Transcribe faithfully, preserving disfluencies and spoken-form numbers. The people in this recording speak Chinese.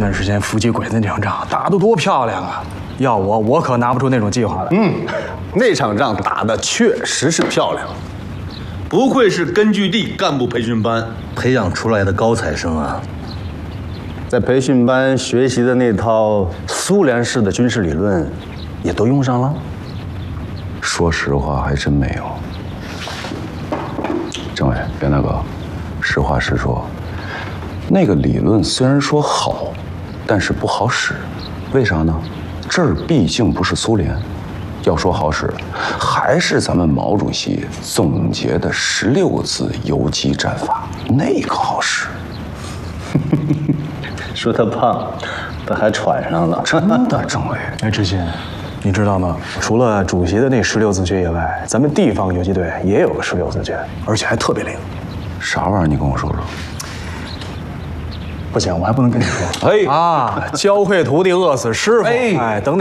段时间伏击鬼子那场仗打得多漂亮啊！要我，我可拿不出那种计划来。 嗯，那场仗打得确实是漂亮。 不愧是根据地干部培训班培养出来的高材生啊！ 在培训班学习的那套苏联式的军事理论，也都用上了。 说实话，还真没有。政委，边大哥，实话实说，那个理论虽然说好，但是不好使。为啥呢？这儿毕竟不是苏联。要说好使，还是咱们毛主席总结的十六字游击战法，那个好使。 说他胖，他还喘上了。 真的，政委。 哎，知信，你知道吗？除了主席的那十六字诀以外，咱们地方游击队也有个十六字诀，而且还特别灵。 啥玩意儿？你跟我说说。 不行，我还不能跟你说。 哎啊，教会徒弟，饿死师傅。 哎哎，等哪